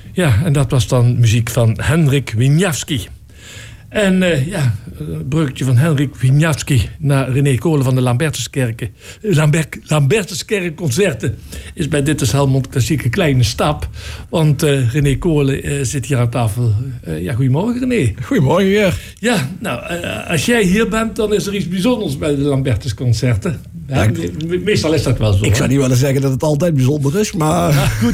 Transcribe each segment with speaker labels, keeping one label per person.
Speaker 1: Ja, en dat was dan muziek van Henryk Wieniawski. En een breukje van Henryk Wieniawski naar René Kolen van de Lambertuskerkconcerten is bij Dit is Helmond Klassieke kleine stap. Want René Kolen zit hier aan tafel. Goedemorgen René.
Speaker 2: Goedemorgen weer.
Speaker 1: Ja, nou, als jij hier bent, dan is er iets bijzonders bij de Lambertusconcerten. Ja, meestal is dat wel zo.
Speaker 2: Ik zou niet willen zeggen dat het altijd bijzonder is, maar...
Speaker 1: Ja, goed.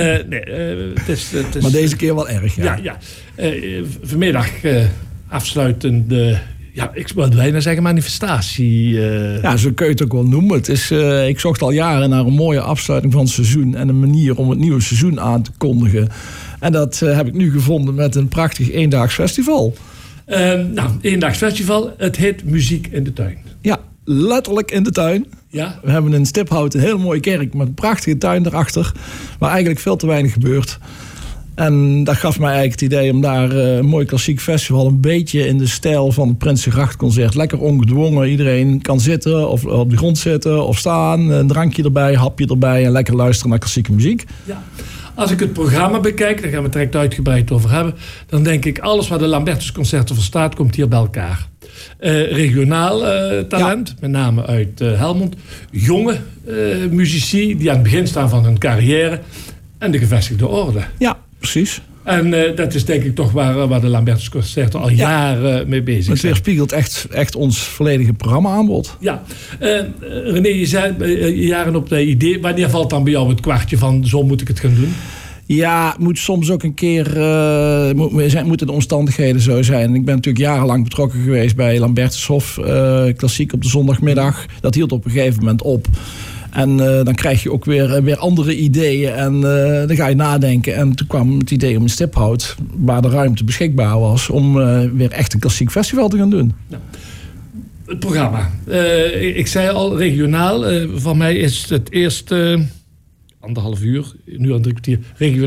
Speaker 2: Maar deze keer wel erg,
Speaker 1: ja. Vanmiddag afsluitende... Ja, ik wil bijna zeggen manifestatie.
Speaker 2: Ja, zo kun je het ook wel noemen. Het is, ik zocht al jaren naar een mooie afsluiting van het seizoen... en een manier om het nieuwe seizoen aan te kondigen. En dat heb ik nu gevonden met een prachtig eendaags festival.
Speaker 1: Eendaags festival. Het heet Muziek in de Tuin.
Speaker 2: Ja, letterlijk in de tuin.
Speaker 1: Ja.
Speaker 2: We hebben in Stiphout een hele mooie kerk met een prachtige tuin erachter... waar eigenlijk veel te weinig gebeurt... En dat gaf mij eigenlijk het idee om daar een mooi klassiek festival... een beetje in de stijl van het Prinsengrachtconcert... lekker ongedwongen, iedereen kan zitten of op de grond zitten of staan... een drankje erbij, hapje erbij en lekker luisteren naar klassieke muziek.
Speaker 1: Ja. Als ik het programma bekijk, daar gaan we het direct uitgebreid over hebben... dan denk ik, alles waar de Lambertusconcerten voor staat, komt hier bij elkaar. Regionaal talent, met name uit Helmond. Jonge muzici die aan het begin staan van hun carrière... en de gevestigde orde.
Speaker 2: Ja, precies.
Speaker 1: En dat is denk ik toch waar de Lambertusconcerten al jaren mee bezig zijn.
Speaker 2: Het weerspiegelt echt ons volledige programma-aanbod.
Speaker 1: Ja. René, je zei jaren op de idee... wanneer valt dan bij jou het kwartje van... zo moet ik het gaan doen?
Speaker 2: Ja, het moet soms ook een keer... moeten de omstandigheden zo zijn. Ik ben natuurlijk jarenlang betrokken geweest bij Lambertushof. Klassiek op de zondagmiddag. Dat hield op een gegeven moment op. En dan krijg je ook weer andere ideeën en dan ga je nadenken. En toen kwam het idee om in Stiphout, waar de ruimte beschikbaar was... om weer echt een klassiek festival te gaan doen.
Speaker 1: Nou, het programma. Ik zei al, regionaal. Van mij is het eerst 1,5 uur, nu aan 3 kwartier, regionaal.